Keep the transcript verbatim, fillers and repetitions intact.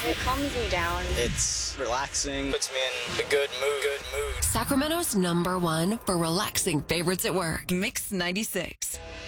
It calms me down. It's relaxing. Puts me in a good mood. Good mood. Sacramento's number one for relaxing favorites at work. Mix ninety-six.